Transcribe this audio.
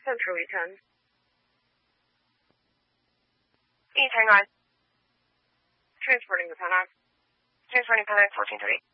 Centrally 10. East, hang on. Transporting the Pentax. Transporting Pentax 1430.